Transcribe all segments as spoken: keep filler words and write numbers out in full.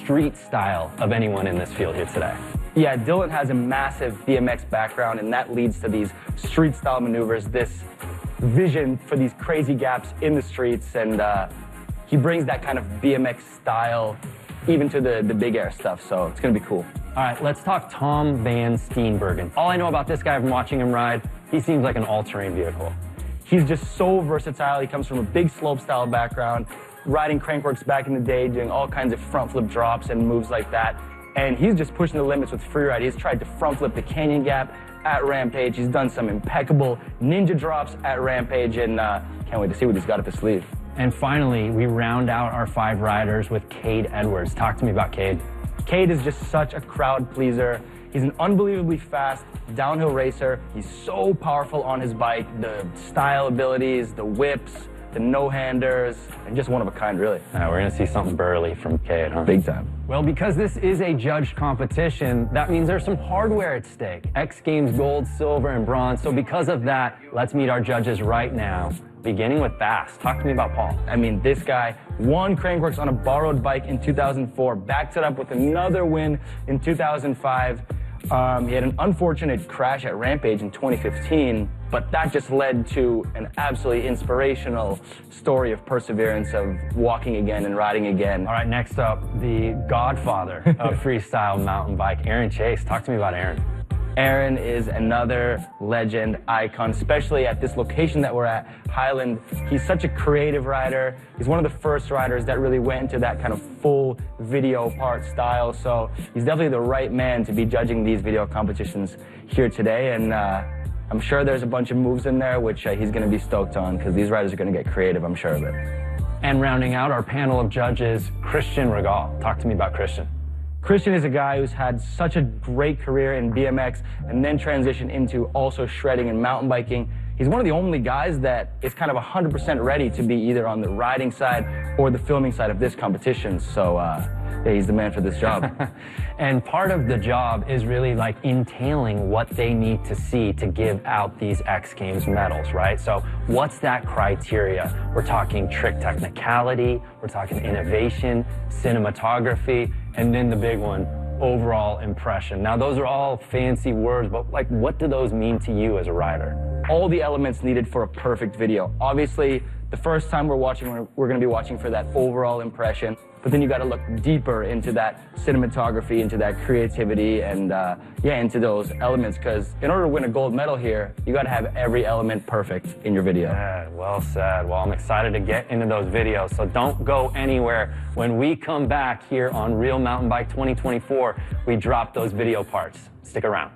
street style of anyone in this field here today. Yeah, Dylan has a massive B M X background, and that leads to these street style maneuvers, this vision for these crazy gaps in the streets, and uh, he brings that kind of B M X style even to the, the big air stuff, so it's gonna be cool. All right, let's talk Tom Van Steenbergen. All I know about this guy from watching him ride, he seems like an all-terrain vehicle. He's just so versatile. He comes from a big slope style background, riding Crankworx back in the day, doing all kinds of front flip drops and moves like that. And he's just pushing the limits with freeride. He's tried to front flip the Canyon Gap at Rampage. He's done some impeccable ninja drops at Rampage, and uh, can't wait to see what he's got up his sleeve. And finally, we round out our five riders with Cade Edwards. Talk to me about Cade. Cade is just such a crowd pleaser. He's an unbelievably fast downhill racer. He's so powerful on his bike. The style abilities, the whips, the no-handers, and just one of a kind, really. Uh, we're gonna see something burly from Cade, huh? Big time. Well, because this is a judged competition, that means there's some hardware at stake. X Games gold, silver, and bronze. So because of that, let's meet our judges right now, beginning with Bass. Talk to me about Paul. I mean, this guy won Crankworx on a borrowed bike in two thousand four, backed it up with another win in two thousand five. Um, he had an unfortunate crash at Rampage in twenty fifteen, but that just led to an absolutely inspirational story of perseverance, of walking again and riding again. All right, next up, the godfather of freestyle mountain bike, Aaron Chase. Talk to me about Aaron. Aaron is another legend, icon, especially at this location that we're at, Highland. He's such a creative rider. He's one of the first riders that really went into that kind of full video part style. So he's definitely the right man to be judging these video competitions here today. And uh, I'm sure there's a bunch of moves in there, which uh, he's going to be stoked on, because these riders are going to get creative, I'm sure of it. And rounding out our panel of judges, Christian Regal. Talk to me about Christian. Christian is a guy who's had such a great career in B M X and then transitioned into also shredding and mountain biking. He's one of the only guys that is kind of one hundred percent ready to be either on the riding side or the filming side of this competition. So, uh, yeah, he's the man for this job. And part of the job is really like entailing what they need to see to give out these X Games medals, right? So what's that criteria? We're talking trick technicality, we're talking innovation, cinematography, and then the big one, overall impression. Now, those are all fancy words, but like, what do those mean to you as a rider? All the elements needed for a perfect video. Obviously, the first time we're watching, we're, we're gonna be watching for that overall impression, but then you gotta look deeper into that cinematography, into that creativity, and uh, yeah, into those elements, because in order to win a gold medal here, you gotta have every element perfect in your video. Yeah, well said. Well, I'm excited to get into those videos, so don't go anywhere. When we come back here on Real Mountain Bike twenty twenty-four, we drop those video parts. Stick around.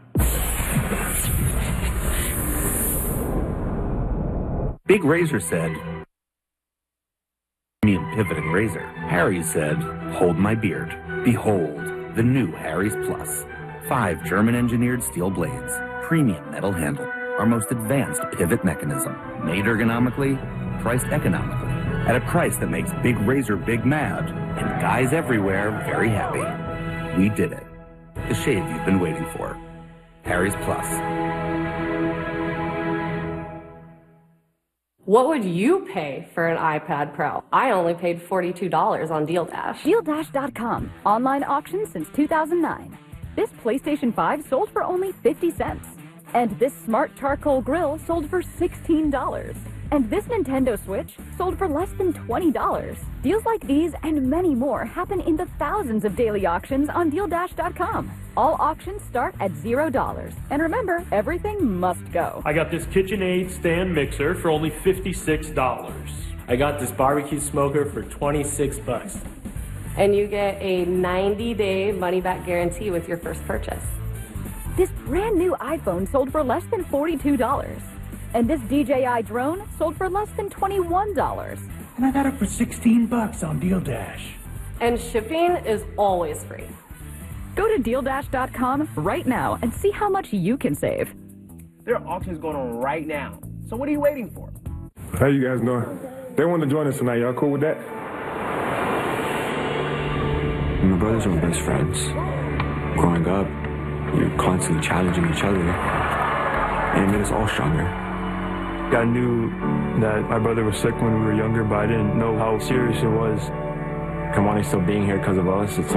Big Razor said, premium pivoting razor. Harry said, hold my beard. Behold, the new Harry's Plus. Five German-engineered steel blades, premium metal handle, our most advanced pivot mechanism, made ergonomically, priced economically, at a price that makes Big Razor big mad, and guys everywhere very happy. We did it. The shave you've been waiting for. Harry's Plus. What would you pay for an iPad Pro? I only paid forty-two dollars on Deal Dash. Deal Dash dot com. Online auction since two thousand nine. This PlayStation five sold for only fifty cents. And this smart charcoal grill sold for sixteen dollars. And this Nintendo Switch sold for less than twenty dollars. Deals like these and many more happen in the thousands of daily auctions on Deal Dash dot com. All auctions start at zero dollars. And remember, everything must go. I got this KitchenAid stand mixer for only fifty-six dollars. I got this barbecue smoker for twenty-six bucks. And you get a ninety day money-back guarantee with your first purchase. This brand new iPhone sold for less than forty-two dollars. And this D J I drone sold for less than twenty-one dollars. And I got it for sixteen bucks on Deal Dash. And shipping is always free. Go to Deal Dash dot com right now and see how much you can save. There are auctions going on right now. So what are you waiting for? How you guys doing? They want to join us tonight. Y'all cool with that? My brothers are my best friends. Growing up, you're constantly challenging each other. And it made us all stronger. I knew that my brother was sick when we were younger, but I didn't know how serious it was. Kamani still being here because of us, it's